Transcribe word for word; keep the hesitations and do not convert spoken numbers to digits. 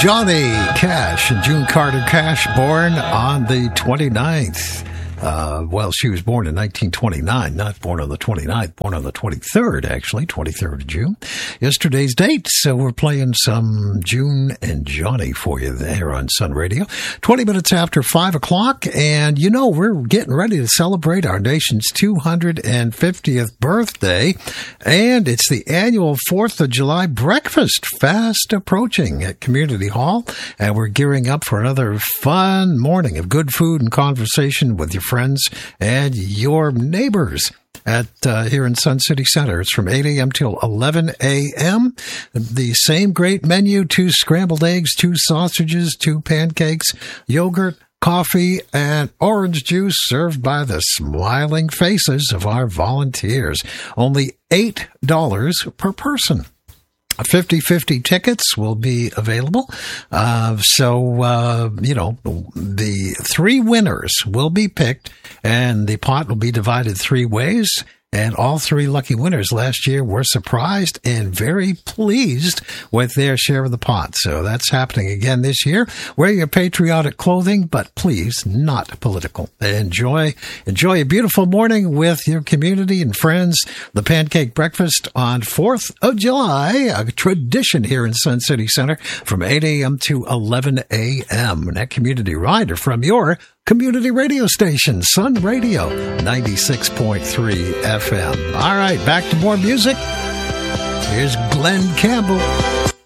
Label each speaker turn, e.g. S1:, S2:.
S1: Johnny Cash and June Carter Cash, born on the twenty-ninth. Uh, well, she was born in nineteen twenty-nine, not born on the twenty-ninth, born on the twenty-third, actually, twenty-third of June. Yesterday's date, so we're playing some June and Johnny for you there on Sun Radio. twenty minutes after five o'clock, and you know, we're getting ready to celebrate our nation's two hundred fiftieth birthday, and it's the annual fourth of July breakfast, fast approaching at Community Hall, and we're gearing up for another fun morning of good food and conversation with your friends and your neighbors at uh, here in Sun City Center. It's from eight a.m. till eleven a.m. The same great menu: two scrambled eggs, two sausages, two pancakes, yogurt, coffee, and orange juice, served by the smiling faces of our volunteers. Only eight dollars per person. fifty-fifty tickets will be available. Uh, so, uh, you know, the three winners will be picked, and the pot will be divided three ways. And all three lucky winners last year were surprised and very pleased with their share of the pot. So that's happening again this year. Wear your patriotic clothing, but please not political. Enjoy, enjoy a beautiful morning with your community and friends. The Pancake Breakfast on fourth of July, a tradition here in Sun City Center from eight a.m. to eleven a.m. And that community rider from your community radio station, Sun Radio, ninety-six point three F M. All right, back to more music. Here's Glenn Campbell.